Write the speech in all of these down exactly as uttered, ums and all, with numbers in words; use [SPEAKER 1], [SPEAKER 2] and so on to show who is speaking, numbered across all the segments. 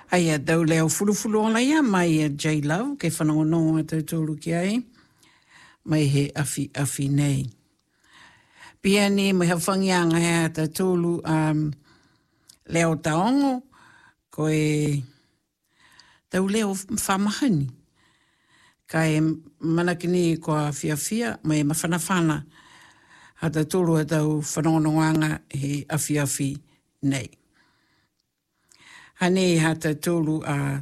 [SPEAKER 1] Ai a dau leo fulu-fulu o laia mai a J-Love, kei whanongononga tau tōru ki ai, mai he afi afi nei. Pia ni mai hawhangianga hea tau tōru um, leo taongo, ko e tau leo whamahani. Ka e manakini ko a fia-fia, mai mawhanawhana, ha tau tōru a tau whanongononga he afi afi nei. Hane ha tau tōru a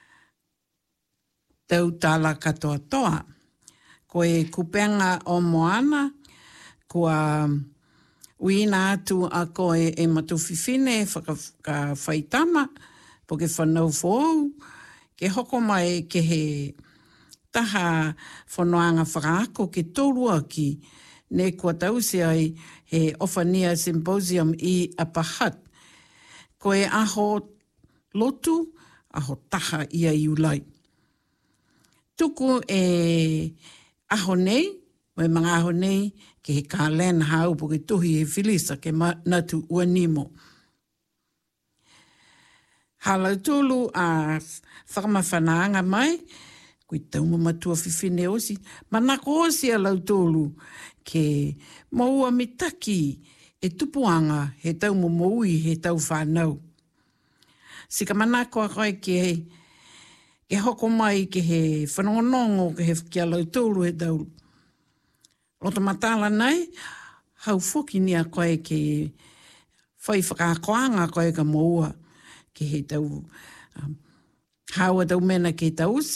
[SPEAKER 1] tau tala katoa toa. Ko e kupenga o Moana, ko a uina atu a ko e, e matuwhiwhine whaka ka whaitama, po ke whanau fōu, ke hoko mai ke he taha whanoanga whakaako ke tōrua ki, ne kua tausi ai he Ofania Symposium i Apahat. Ko e aho lotu, aho taha ia iulai. Tuku e aho nei, mai mga aho nei, ke he kālena hau po ke tuhi he Filisa ke natu uanimo. Halau tūlu a whakamawhanaanga mai, kui tauma matua whiwhine osi, manako osi a lau tūlu ke maua mitaki e tupuanga he tau mo moui he tau whanau. Sika manako a koe ke ke hoko mai ke he whanongonongo ke he kia lau tūru he tau. Roto matala nei, hau whoki ni a koe ke whai whakakoanga koe ka moua ke he tau um, haua tau mena ke tau